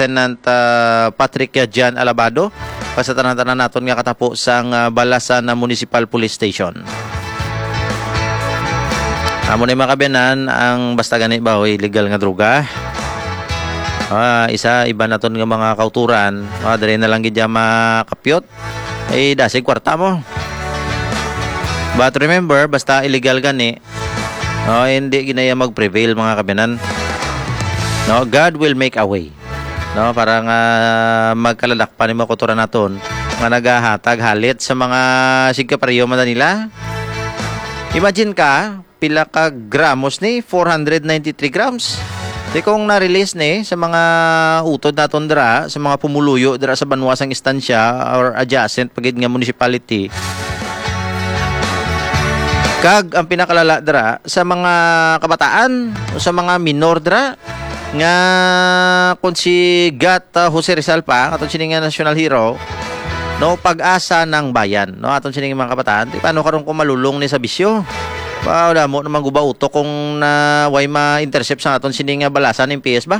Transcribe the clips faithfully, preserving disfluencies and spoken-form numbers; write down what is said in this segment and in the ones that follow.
Lieutenant uh, Patrick Jan Alabado sa tanan-tanan naton nga katapo sang uh, Balasan na Municipal Police Station. Amo ni mga kabiyanan ang basta gani ba o illegal nga droga. Ah, isa iba naton nga mga kauturan, ah, dali na lang gid makapyot. Eh dasig kwarta mo. But remember, basta illegal gani, no, hindi ginaya mag-prevail mga kabiyanan. No, God will make a way. No, para nga magkalalakpan ni mga kauturan naton nga nagahatag halit sa mga sigkaparyo man nila. Imagine ka, pila ka gramos ni four hundred ninety-three grams. Di kung na-release ni sa mga utod naton dira, sa mga pumuluyo dira sa banwasang istansya or adjacent pagid nga municipality. Kag ang pinakalala dira sa mga kabataan o sa mga minor dira nga kung si Gat uh, Jose Rizal pa, atong sining national hero, no, pag-asa ng bayan, no, atong sining mga kabataan, di paano karon ko malulong ni sa bisyo? Ba, wala mo naman guba uto kung na uh, way ma-intercept sa aton sining balasan ng P S ba?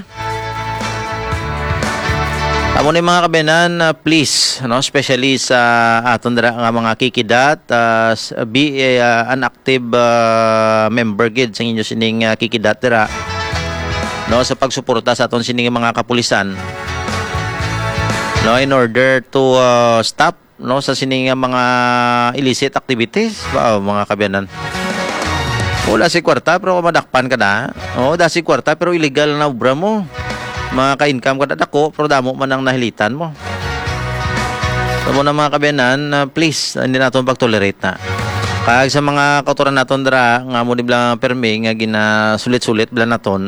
Amo ni mga kabenan, uh, please, no, especially sa aton dira nga mga kikidat, uh, be uh, an active uh, member gid sa inyo sining uh, kikidat dira. No, sa pagsuporta sa aton sining mga kapulisan, no, in order to uh, stop, no, sa sining mga illicit activities ba, oh, mga kabiyanan. Wala si kwarta pero madakpan ka na. Oh, da si kwarta pero illegal na obra mo. Mga ka-income ka na dako pero damo man ang nahilitan mo. Tamo na mga kabiyanan, uh, please, hindi naton pag-tolerate na. Kag sa mga kauturan naton dira nga mo di blang permi nga ginasulit-sulit bla naton.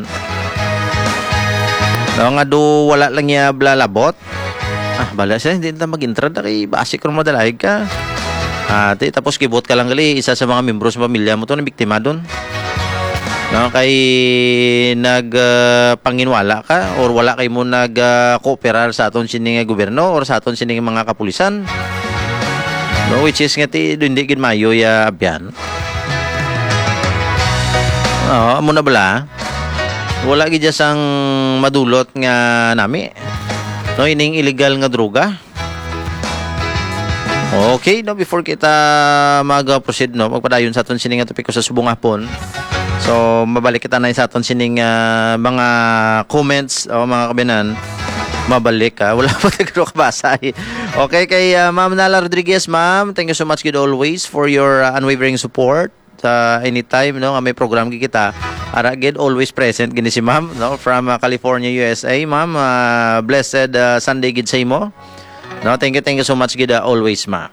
No, nga do wala lang niya blalabot. Ah, bala siya, hindi na mag-intrad na kay basic kung madalayag ka. Ah, di, tapos kibot ka lang gali, isa sa mga membro sa pamilya mo to na biktima doon. No, kay nag uh, panginwala ka or wala kay mo nag uh, kooperar sa aton sining gobyerno or sa aton sining mga kapulisan. No, which is nga ti hindi gid mayo ya abyan. Oh, amo na bala. Wala gid sang madulot nga nami. No, ining illegal nga droga. Okay, no, before kita mag-proceed, no, magpadayon sa aton sining nga topiko sa subong hapon. So, mabalik kita na sa aton sining uh, mga comments o mga kabinan. Mabalik ka. Wala pa kagro kabasa. Okay, kay uh, Ma'am Nala Rodriguez, ma'am, thank you so much good always for your uh, unwavering support. Uh, anytime, no, nga may program kita. Ara gid always present gini si ma'am, no, from uh, California, U S A. Ma'am, uh, blessed uh, Sunday gid sa imo. No, thank you, thank you so much gid uh, always, ma'am.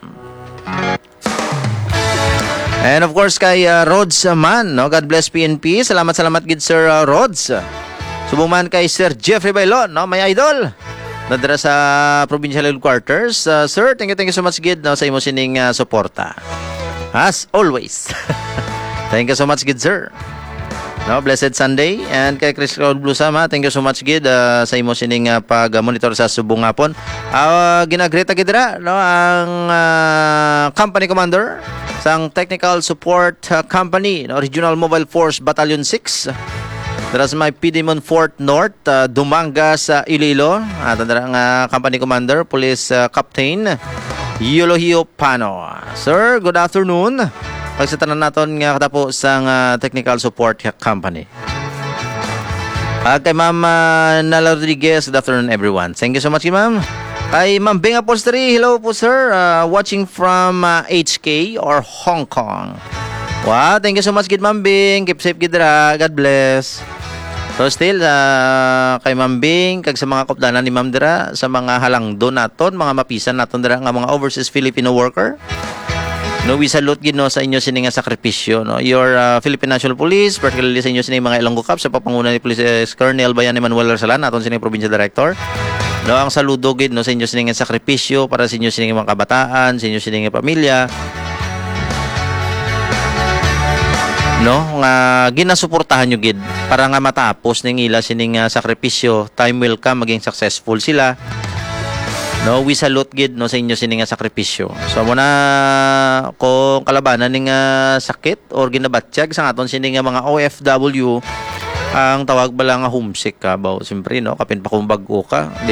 And of course kay uh, Rods uh, man, no, God bless P N P. Salamat salamat gid Sir uh, Rods. Subong man kay Sir Jeffrey Bailon, no, may idol. Nadara sa provincial headquarters. Uh, sir, thank you, thank you so much gid, no, sa imo sining uh, suporta. As always. Thank you so much gid sir. No, blessed Sunday. And kay Chris Cloud Blue Sama, thank you so much gid uh, sa imo sining uh, pag-monitor sa subong hapon. Uh, ginagreta gid dira, no, ang uh, company commander sang Technical Support uh, Company, no, Regional Mobile Force Battalion six. Dara sa may P D Monfort North, uh, Dumanga sa Iloilo. At uh, dara ang uh, company commander, Police uh, Captain Eulogio Pano. Sir, good afternoon. Pagsatanan naton nga katapos sang uh, Technical Support Company. At kay Ma'am uh, Nala Rodriguez, good afternoon everyone. Thank you so much, ma'am. Kay Ma'am Bing Upholstery, hello po sir. Uh, watching from uh, H K or Hong Kong. Wow, thank you so much, Ma'am Bing. Keep safe, gidra. God bless. So still, uh, kay Ma'am Bing, kag sa mga kopdanan ni Ma'am dira, sa mga halangdo naton, mga mapisan naton dira nga mga overseas Filipino worker. No, we salute gid no sa inyo sining nga sakripisyo, no. Your uh, Philippine National Police, particularly sa inyo sining mga Ilonggo Cup sa papanguna ni Police Colonel Bayan Emmanuel Arsalan, aton sining Provincial Director. No, ang saludo gid no sa inyo sining nga sakripisyo para sa inyo sining mga kabataan, sa inyo sining nga pamilya. No, nga ginasuportahan nyo gid para nga matapos ning ila sining uh, sakripisyo. Time will come maging successful sila. No, we salute gid no sa inyo sining nga sakripisyo. So mo na kung kalabanan ning uh, sakit or ginabatsyag sa aton sining nga mga O F W, ang tawag bala nga homesick ka ba, siyempre no, kapin pa kung bag-o ka.